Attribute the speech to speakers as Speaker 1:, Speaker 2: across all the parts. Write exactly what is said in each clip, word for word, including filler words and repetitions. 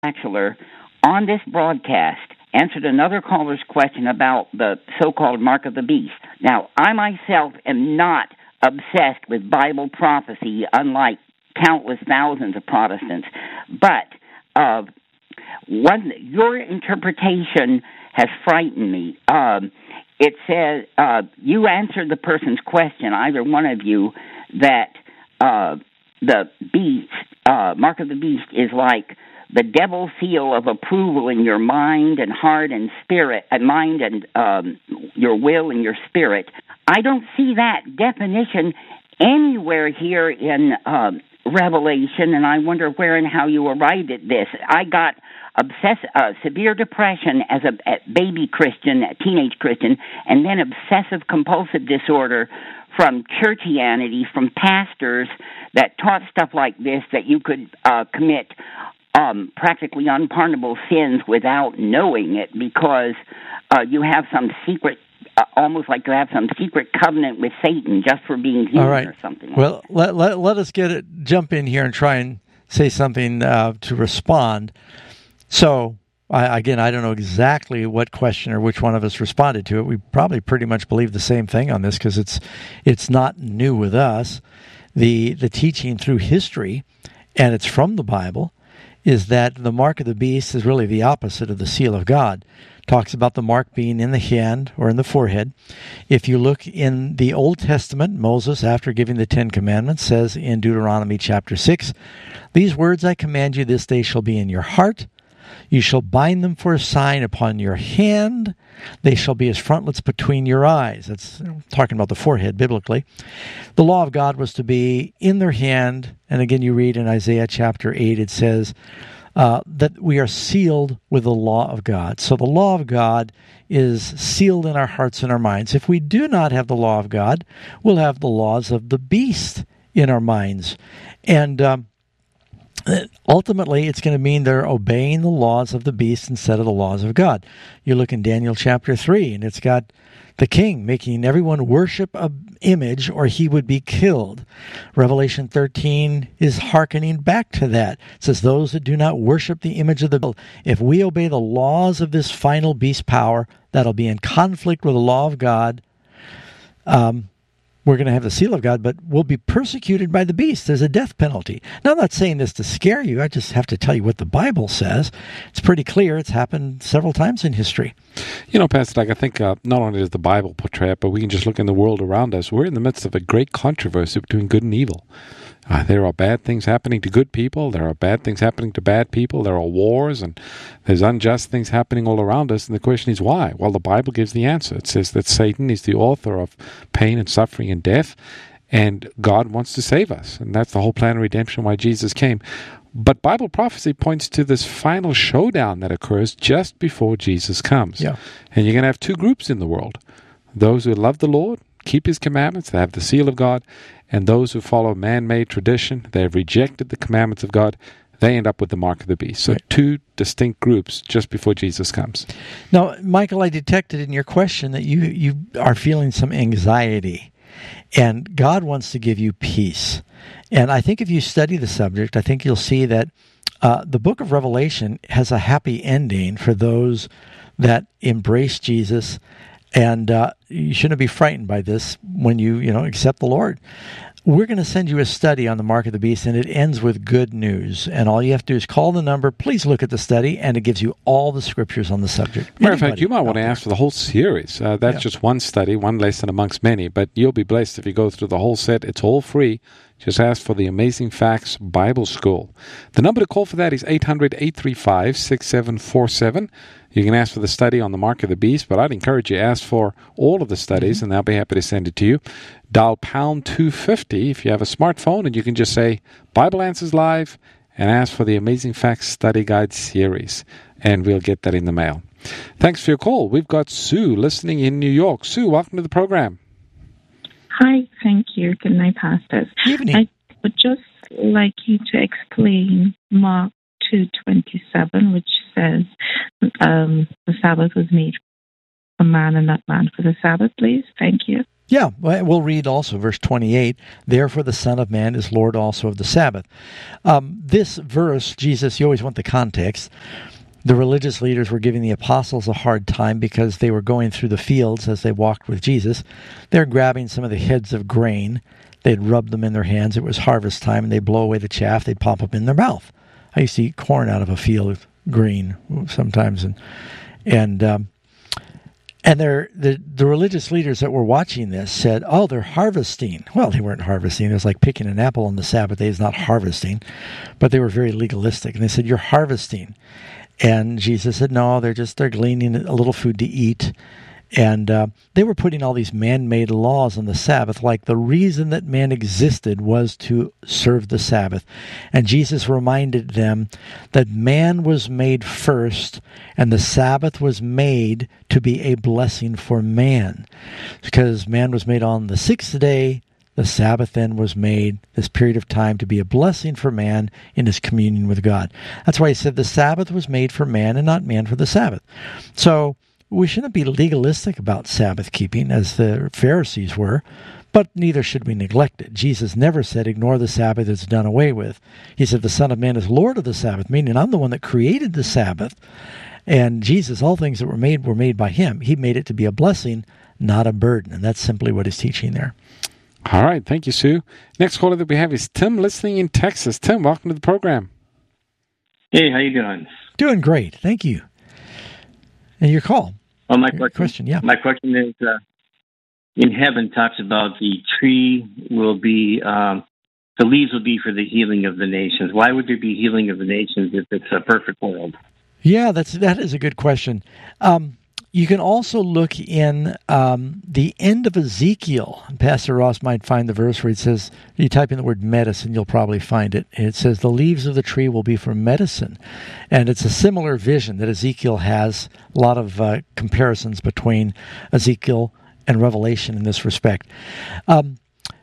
Speaker 1: Bachelor on this broadcast answered another caller's question about the so-called mark of the beast. Now, I myself am not obsessed with Bible prophecy, unlike countless thousands of Protestants, but uh, one your interpretation has frightened me. Um, it says uh, you answered the person's question, either one of you, that uh, the beast, uh, mark of the beast, is like the devil's seal of approval in your mind and heart and spirit, and mind and um, your will and your spirit. I don't see that definition anywhere here in uh, Revelation, and I wonder where and how you arrived at this. I got obsess- uh, severe depression as a, a baby Christian, a teenage Christian, and then obsessive-compulsive disorder from churchianity, from pastors that taught stuff like this, that you could uh, commit Um, practically unpardonable sins without knowing it, because uh, you have some secret, uh, almost like you have some secret covenant with Satan just for being human.
Speaker 2: All right.
Speaker 1: Or something.
Speaker 2: Well,
Speaker 1: like
Speaker 2: let, let let us get it. Jump in here and try and say something uh, to respond. So, I, again, I don't know exactly what question or which one of us responded to it. We probably pretty much believe the same thing on this, because it's it's not new with us. The the teaching through history, and it's from the Bible, is that the mark of the beast is really the opposite of the seal of God. Talks about the mark being in the hand or in the forehead. If you look in the Old Testament, Moses, after giving the Ten Commandments, says in Deuteronomy chapter six, "These words I command you this day shall be in your heart. You shall bind them for a sign upon your hand. They shall be as frontlets between your eyes." That's talking about the forehead biblically. The law of God was to be in their hand. And again, you read in Isaiah chapter eight, it says uh, that we are sealed with the law of God. So the law of God is sealed in our hearts and our minds. If we do not have the law of God, we'll have the laws of the beast in our minds. And um, ultimately, it's going to mean they're obeying the laws of the beast instead of the laws of God. You look in Daniel chapter three, and it's got the king making everyone worship an image or he would be killed. Revelation thirteen is hearkening back to that. It says, those that do not worship the image of the... If we obey the laws of this final beast power, that'll be in conflict with the law of God. Um... We're going to have the seal of God, but we'll be persecuted by the beast. There's a death penalty. Now, I'm not saying this to scare you. I just have to tell you what the Bible says. It's pretty clear. It's happened several times in history.
Speaker 3: You know, Pastor Doug, I think uh, not only does the Bible portray it, but we can just look in the world around us. We're in the midst of a great controversy between good and evil. Uh, there are bad things happening to good people. There are bad things happening to bad people. There are wars, and there's unjust things happening all around us. And the question is why? Well, the Bible gives the answer. It says that Satan is the author of pain and suffering and death, and God wants to save us. And that's the whole plan of redemption, why Jesus came. But Bible prophecy points to this final showdown that occurs just before Jesus comes.
Speaker 2: Yeah.
Speaker 3: And you're going to have two groups in the world. Those who love the Lord, keep His commandments, they have the seal of God, and those who follow man-made tradition, they have rejected the commandments of God, they end up with the mark of the beast. So right. Two distinct groups just before Jesus comes.
Speaker 2: Now, Michael, I detected in your question that you, you are feeling some anxiety, and God wants to give you peace. And I think if you study the subject, I think you'll see that uh, the book of Revelation has a happy ending for those that embrace Jesus. And uh, you shouldn't be frightened by this when you, you know, accept the Lord. We're going to send you a study on the mark of the beast, and it ends with good news. And all you have to do is call the number. Please look at the study, and it gives you all the scriptures on the subject.
Speaker 3: Matter of fact, you might want to ask for the whole series. Uh, that's
Speaker 2: Yeah.
Speaker 3: just one study, one lesson amongst many. But you'll be blessed if you go through the whole set. It's all free. Just ask for the Amazing Facts Bible School. The number to call for that is eight hundred, eight three five, six seven four seven. You can ask for the study on the mark of the beast, but I'd encourage you to ask for all of the studies, mm-hmm. and they'll be happy to send it to you. Dial pound two fifty if you have a smartphone, and you can just say Bible Answers Live and ask for the Amazing Facts Study Guide series, and we'll get that in the mail. Thanks for your call. We've got Sue listening in New York. Sue, welcome to the program.
Speaker 4: Hi, thank you. Good night, pastors.
Speaker 2: Evening.
Speaker 4: I would just like you to explain Mark two twenty-seven, which says um, the Sabbath was made for man and not man for the Sabbath, please. Thank you.
Speaker 2: Yeah, we'll read also verse twenty-eight, therefore the Son of Man is Lord also of the Sabbath. Um, this verse, Jesus, you always want the context. The religious leaders were giving the apostles a hard time because they were going through the fields as they walked with Jesus. They're grabbing some of the heads of grain. They'd rub them in their hands. It was harvest time, and they'd blow away the chaff. They'd pop them in their mouth. I used to eat corn out of a field of green sometimes, and and um, and they're, the the religious leaders that were watching this said, "Oh, they're harvesting." Well, they weren't harvesting. It was like picking an apple on the Sabbath day is not harvesting, but they were very legalistic, and they said, "You're harvesting." And Jesus said, "No, they're just they're gleaning a little food to eat." And uh, they were putting all these man-made laws on the Sabbath, like the reason that man existed was to serve the Sabbath. And Jesus reminded them that man was made first, and the Sabbath was made to be a blessing for man. Because man was made on the sixth day, the Sabbath then was made, this period of time, to be a blessing for man in his communion with God. That's why he said the Sabbath was made for man and not man for the Sabbath. So we shouldn't be legalistic about Sabbath keeping as the Pharisees were, but neither should we neglect it. Jesus never said, ignore the Sabbath, it's done away with. He said the Son of Man is Lord of the Sabbath, meaning I'm the one that created the Sabbath. And Jesus, all things that were made were made by him. He made it to be a blessing, not a burden. And that's simply what he's teaching there.
Speaker 3: All right. Thank you, Sue. Next caller that we have is Tim, listening in Texas. Tim, welcome to the program.
Speaker 5: Hey, how you doing?
Speaker 2: Doing great. Thank you. And your call.
Speaker 5: Well, my
Speaker 2: your
Speaker 5: question,
Speaker 2: question, yeah.
Speaker 5: My question is, uh, in heaven talks about the tree will be, um, the leaves will be for the healing of the nations. Why would there be healing of the nations if it's a perfect world?
Speaker 2: Yeah, that's that is a good question. Um, you can also look in um, the end of Ezekiel. Pastor Ross might find the verse where it says, you type in the word medicine, you'll probably find it. It says, the leaves of the tree will be for medicine. And it's a similar vision that Ezekiel has. A lot of uh, comparisons between Ezekiel and Revelation in this respect. Um,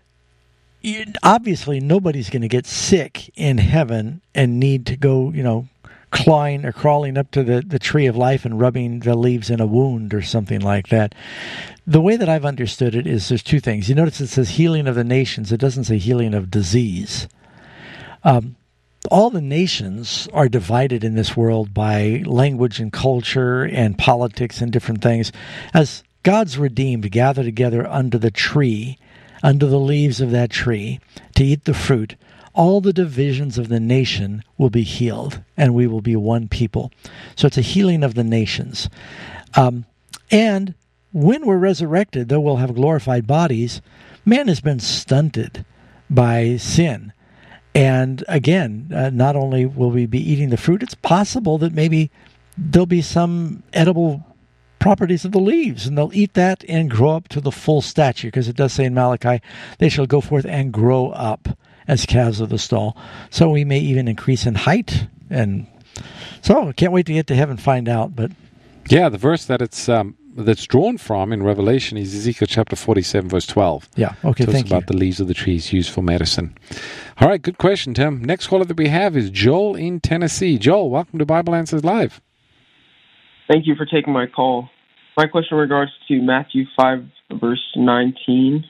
Speaker 2: obviously, nobody's going to get sick in heaven and need to go, you know, clawing or crawling up to the, the tree of life and rubbing the leaves in a wound or something like that. The way that I've understood it is there's two things. You notice it says healing of the nations. It doesn't say healing of disease. Um, all the nations are divided in this world by language and culture and politics and different things. As God's redeemed gather together under the tree, under the leaves of that tree, to eat the fruit, all the divisions of the nation will be healed, and we will be one people. So it's a healing of the nations. Um, and when we're resurrected, though we'll have glorified bodies, man has been stunted by sin. And again, uh, not only will we be eating the fruit, it's possible that maybe there'll be some edible properties of the leaves, and they'll eat that and grow up to the full stature, because it does say in Malachi, they shall go forth and grow up as calves of the stall. So we may even increase in height. And so I can't wait to get to heaven and find out. But
Speaker 3: yeah, the verse that it's um, that's drawn from in Revelation is Ezekiel chapter forty-seven, verse twelve.
Speaker 2: Yeah, okay,
Speaker 3: Talks
Speaker 2: thank
Speaker 3: about
Speaker 2: you.
Speaker 3: the leaves of the trees used for medicine. All right, good question, Tim. Next caller that we have is Joel in Tennessee. Joel, welcome to Bible Answers Live.
Speaker 6: Thank you for taking my call. My question regards to Matthew five, verse nineteen.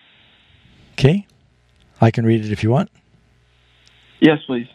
Speaker 2: Okay. I can read it if you want.
Speaker 6: Yes, please.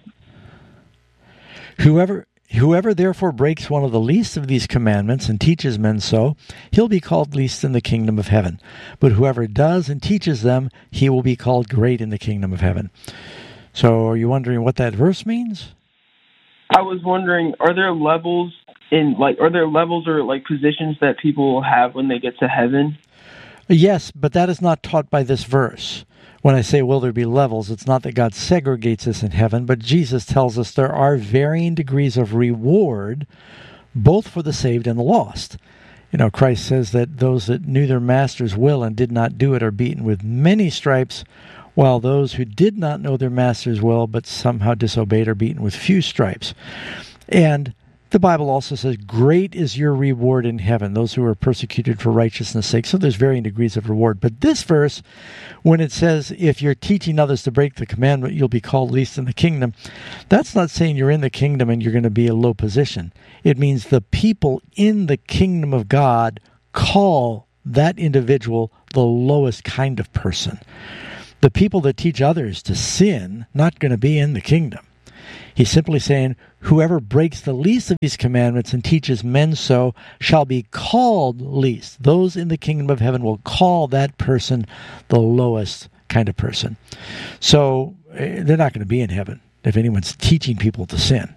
Speaker 2: Whoever whoever therefore breaks one of the least of these commandments and teaches men so, he'll be called least in the kingdom of heaven. But whoever does and teaches them, he will be called great in the kingdom of heaven. So are you wondering what that verse means?
Speaker 6: I was wondering, are there levels in like are there levels or like positions that people will have when they get to heaven?
Speaker 2: Yes, but that is not taught by this verse. When I say, will there be levels, it's not that God segregates us in heaven, but Jesus tells us there are varying degrees of reward, both for the saved and the lost. You know, Christ says that those that knew their master's will and did not do it are beaten with many stripes, while those who did not know their master's will but somehow disobeyed are beaten with few stripes. And the Bible also says, great is your reward in heaven, those who are persecuted for righteousness' sake. So there's varying degrees of reward. But this verse, when it says, if you're teaching others to break the commandment, you'll be called least in the kingdom, that's not saying you're in the kingdom and you're going to be a low position. It means the people in the kingdom of God call that individual the lowest kind of person. The people that teach others to sin, not going to be in the kingdom. He's simply saying, whoever breaks the least of these commandments and teaches men so shall be called least. Those in the kingdom of heaven will call that person the lowest kind of person. So they're not going to be in heaven if anyone's teaching people to sin.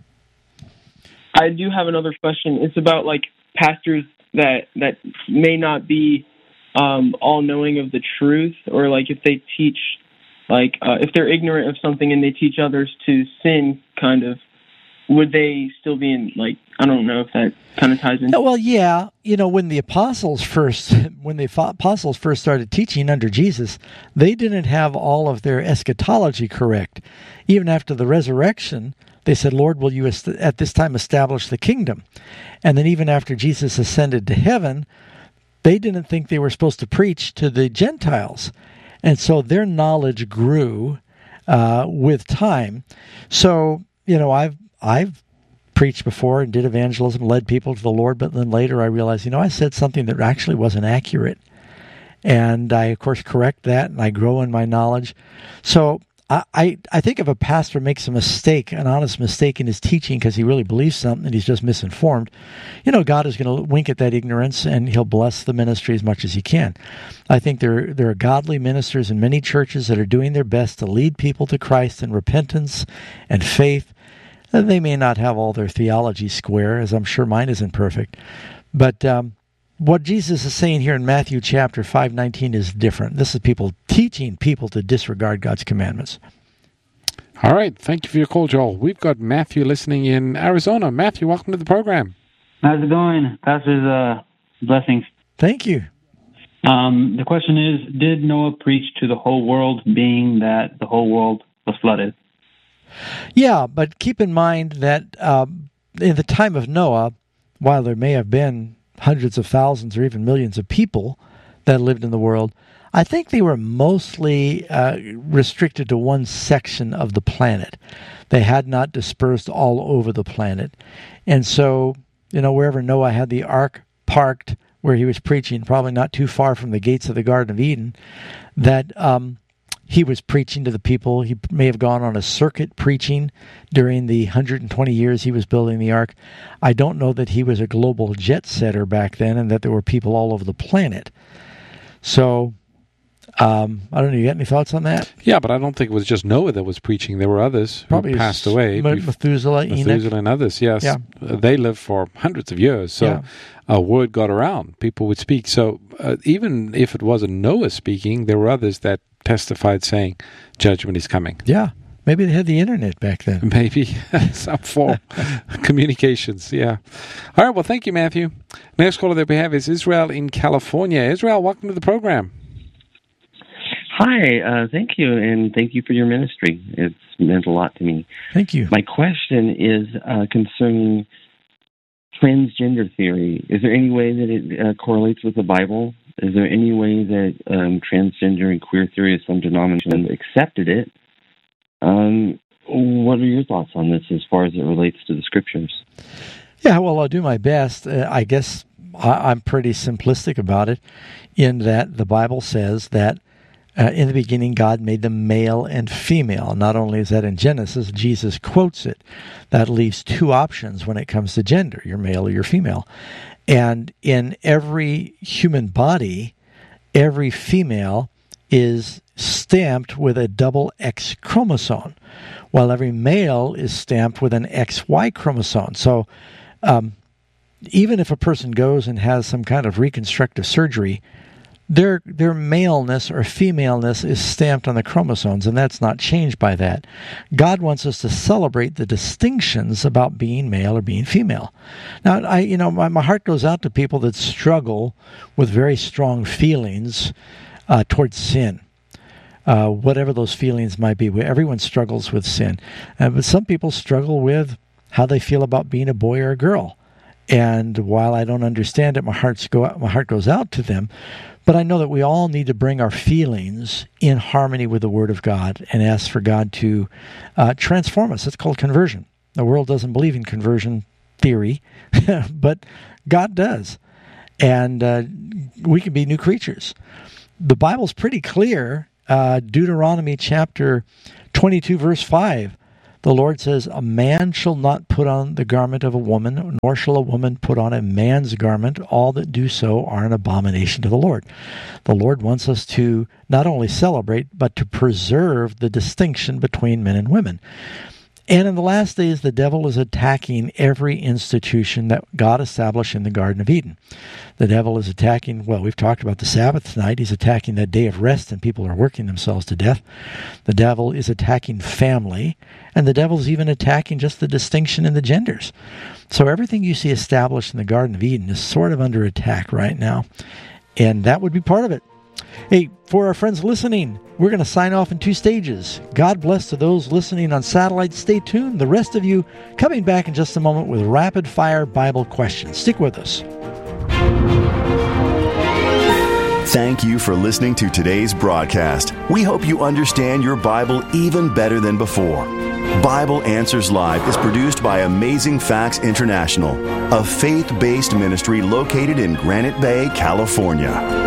Speaker 6: I do have another question. It's about like pastors that that may not be um, all knowing of the truth, or like if they teach, like uh, if they're ignorant of something and they teach others to sin, kind of, would they still be in, like, I don't know if that kind of ties in.
Speaker 2: Well, yeah, you know, when the apostles first, when the apostles first started teaching under Jesus, they didn't have all of their eschatology correct. Even after the resurrection, they said, Lord, will you est- at this time establish the kingdom? And then even after Jesus ascended to heaven, they didn't think they were supposed to preach to the Gentiles. And so their knowledge grew uh, with time. So, you know, I've I've preached before and did evangelism, led people to the Lord, but then later I realized, you know, I said something that actually wasn't accurate. And I, of course, correct that, and I grow in my knowledge. So I, I, I think if a pastor makes a mistake, an honest mistake in his teaching because he really believes something and he's just misinformed, you know, God is going to wink at that ignorance and he'll bless the ministry as much as he can. I think there, there are godly ministers in many churches that are doing their best to lead people to Christ in repentance and faith. They may not have all their theology square, as I'm sure mine isn't perfect. But um, what Jesus is saying here in Matthew chapter five nineteen is different. This is people teaching people to disregard God's commandments.
Speaker 3: All right. Thank you for your call, Joel. We've got Matthew listening in Arizona. Matthew, welcome to the program.
Speaker 7: How's it going? Pastor's uh, blessings.
Speaker 2: Thank you.
Speaker 7: Um, the question is, did Noah preach to the whole world, being that the whole world was flooded?
Speaker 2: Yeah, but keep in mind that uh, in the time of Noah, while there may have been hundreds of thousands or even millions of people that lived in the world, I think they were mostly uh, restricted to one section of the planet. They had not dispersed all over the planet. And so, you know, wherever Noah had the ark parked, where he was preaching, probably not too far from the gates of the Garden of Eden, that um, he was preaching to the people. He may have gone on a circuit preaching during the one hundred twenty years he was building the ark. I don't know that he was a global jet setter back then and that there were people all over the planet. So, um, I don't know. You got any thoughts on that?
Speaker 3: Yeah, but I don't think it was just Noah that was preaching. There were others
Speaker 2: Probably
Speaker 3: who passed away.
Speaker 2: Methuselah, Enoch.
Speaker 3: Methuselah and others, yes.
Speaker 2: Yeah.
Speaker 3: Uh, they lived for hundreds of years. So
Speaker 2: Yeah.
Speaker 3: a word got around. People would speak. So uh, even if it wasn't Noah speaking, there were others that testified saying judgment is coming.
Speaker 2: Yeah. Maybe they had the internet back then.
Speaker 3: Maybe some form communications. Yeah. All right. Well, thank you, Matthew. Next caller that we have is Israel in California. Israel, welcome to the program.
Speaker 8: Hi. Uh, thank you, and thank you for your ministry. It's meant a lot to me.
Speaker 2: Thank you.
Speaker 8: My question is uh, concerning transgender theory. Is there any way that it uh, correlates with the Bible? Is there any way that um, transgender and queer theory of some denominations accepted it? Um, what are your thoughts on this as far as it relates to the Scriptures?
Speaker 2: Yeah, well, I'll do my best. Uh, I guess I, I'm pretty simplistic about it in that the Bible says that uh, in the beginning God made them male and female. Not only is that in Genesis, Jesus quotes it. That leaves two options when it comes to gender. You're male or you're female. And in every human body, every female is stamped with a double X chromosome, while every male is stamped with an X Y chromosome. So um, even if a person goes and has some kind of reconstructive surgery, their their maleness or femaleness is stamped on the chromosomes, and that's not changed by that. God wants us to celebrate the distinctions about being male or being female. Now, I you know my, my heart goes out to people that struggle with very strong feelings uh, towards sin. Uh, whatever those feelings might be. Everyone struggles with sin. Uh, but some people struggle with how they feel about being a boy or a girl. And while I don't understand it, my, hearts go out, my heart goes out to them. But I know that we all need to bring our feelings in harmony with the Word of God and ask for God to uh, transform us. It's called conversion. The world doesn't believe in conversion theory, but God does. And uh, we can be new creatures. the Bible's pretty clear. Uh, Deuteronomy chapter twenty-two, verse five. The Lord says, a man shall not put on the garment of a woman, nor shall a woman put on a man's garment. All that do so are an abomination to the Lord. The Lord wants us to not only celebrate, but to preserve the distinction between men and women. And in the last days, the devil is attacking every institution that God established in the Garden of Eden. The devil is attacking, well, we've talked about the Sabbath tonight. He's attacking that day of rest, and people are working themselves to death. The devil is attacking family, and the devil's even attacking just the distinction in the genders. So everything you see established in the Garden of Eden is sort of under attack right now, and that would be part of it. Hey, for our friends listening, we're going to sign off in two stages. God bless to those listening on satellite. Stay tuned. The rest of you coming back in just a moment with rapid-fire Bible questions. Stick with us.
Speaker 9: Thank you for listening to today's broadcast. We hope you understand your Bible even better than before. Bible Answers Live is produced by Amazing Facts International, a faith-based ministry located in Granite Bay, California.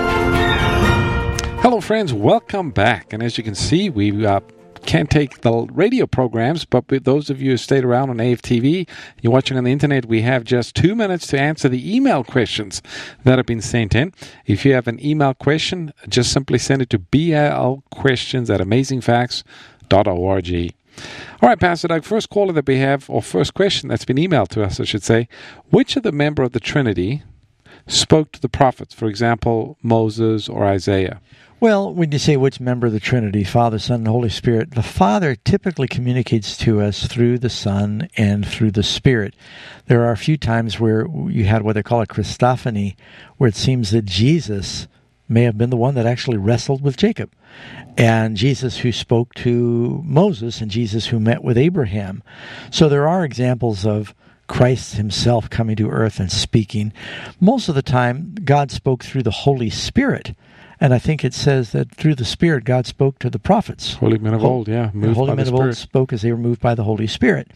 Speaker 3: Hello, friends. Welcome back. And as you can see, we uh, can't take the radio programs, but with those of you who stayed around on A F T V, you're watching on the internet, we have just two minutes to answer the email questions that have been sent in. If you have an email question, just simply send it to b l questions at amazing facts dot org. All right, Pastor Doug, first caller that we have, or first question that's been emailed to us, I should say, which of the member of the Trinity spoke to the prophets, for example, Moses or Isaiah?
Speaker 2: Well, when you say which member of the Trinity, Father, Son, and Holy Spirit, the Father typically communicates to us through the Son and through the Spirit. There are a few times where you had what they call a Christophany, where it seems that Jesus may have been the one that actually wrestled with Jacob. And Jesus who spoke to Moses, and Jesus who met with Abraham. So there are examples of Christ himself coming to earth and speaking. Most of the time, God spoke through the Holy Spirit. And I think it says that through the Spirit, God spoke to the prophets.
Speaker 3: Holy men of old, yeah. Moved
Speaker 2: Holy
Speaker 3: by
Speaker 2: men
Speaker 3: the
Speaker 2: of old
Speaker 3: Spirit.
Speaker 2: spoke as they were moved by the Holy Spirit.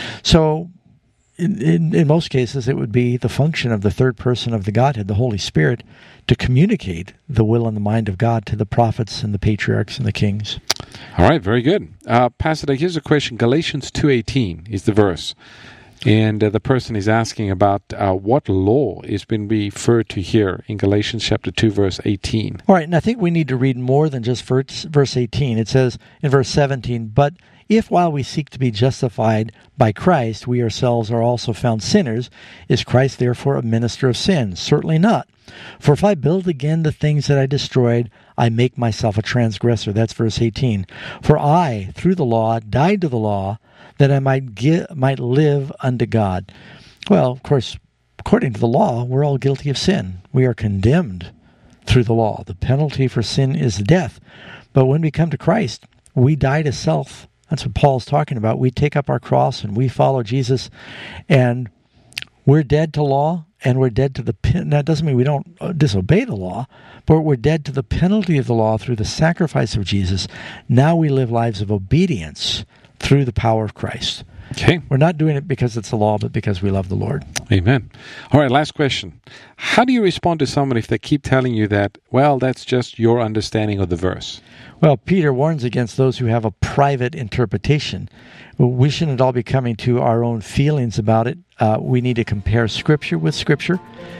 Speaker 2: So in, in, in most cases, it would be the function of the third person of the Godhead, the Holy Spirit, to communicate the will and the mind of God to the prophets and the patriarchs and the kings.
Speaker 3: All right, very good. Uh, Pastor Doug, here's a question. Galatians two eighteen is the verse. And uh, the person is asking about uh, what law is being referred to here in Galatians chapter two, verse eighteen.
Speaker 2: All right, and I think we need to read more than just verse, verse eighteen. It says in verse seventeen, but if while we seek to be justified by Christ, we ourselves are also found sinners, is Christ therefore a minister of sin? Certainly not. For if I build again the things that I destroyed, I make myself a transgressor. That's verse eighteen. For I, through the law, died to the law, that I might get, might live unto God. Well, of course, according to the law, we're all guilty of sin. We are condemned through the law. The penalty for sin is death. But when we come to Christ, we die to self. That's what Paul's talking about. We take up our cross and we follow Jesus, and we're dead to law, and we're dead to the pen. That doesn't mean we don't disobey the law, but we're dead to the penalty of the law through the sacrifice of Jesus. Now we live lives of obedience through the power of Christ.
Speaker 3: Okay.
Speaker 2: We're not doing it because it's the law, but because we love the Lord.
Speaker 3: Amen. All right, last question. How do you respond to someone if they keep telling you that, well, that's just your understanding of the verse?
Speaker 2: Well, Peter warns against those who have a private interpretation. We shouldn't all be coming to our own feelings about it. Uh, we need to compare Scripture with Scripture.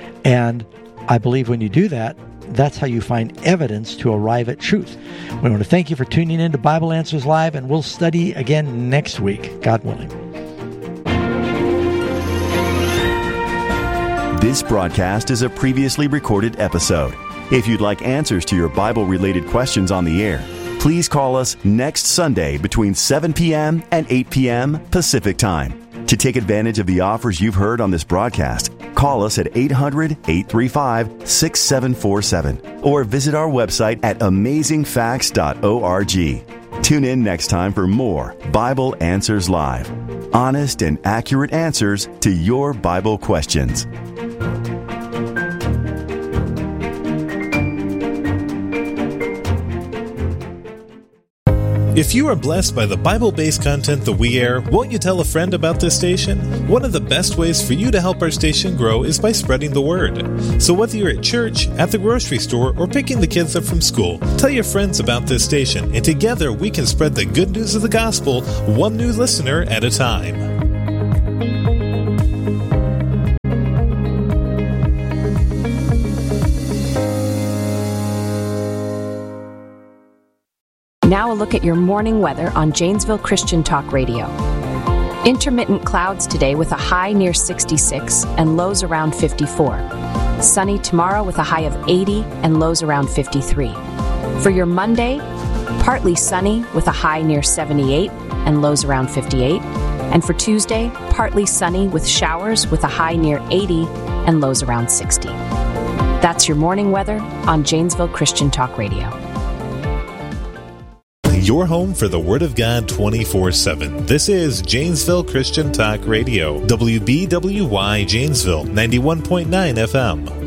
Speaker 2: And I believe when you do that, that's how you find evidence to arrive at truth. We want to thank you for tuning in to Bible Answers Live, and we'll study again next week, God willing.
Speaker 9: This broadcast is a previously recorded episode. If you'd like answers to your Bible-related questions on the air, please call us next Sunday between seven p.m. and eight p.m. Pacific Time. To take advantage of the offers you've heard on this broadcast, call us at eight hundred, eight three five, six seven four seven or visit our website at amazing facts dot org. Tune in next time for more Bible Answers Live. Honest and accurate answers to your Bible questions.
Speaker 10: If you are blessed by the Bible-based content that we air, won't you tell a friend about this station? One of the best ways for you to help our station grow is by spreading the word. So whether you're at church, at the grocery store, or picking the kids up from school, tell your friends about this station, and together we can spread the good news of the gospel, one new listener at a time.
Speaker 11: Now a look at your morning weather on Janesville Christian Talk Radio. Intermittent clouds today with a high near sixty-six and lows around fifty-four. Sunny tomorrow with a high of eighty and lows around fifty-three. For your Monday, partly sunny with a high near seventy-eight and lows around fifty-eight. And for Tuesday, partly sunny with showers with a high near eighty and lows around sixty. That's your morning weather on Janesville Christian Talk Radio.
Speaker 10: Your home for the Word of God twenty-four seven. This is Janesville Christian Talk Radio, W B W Y Janesville, ninety-one point nine F M.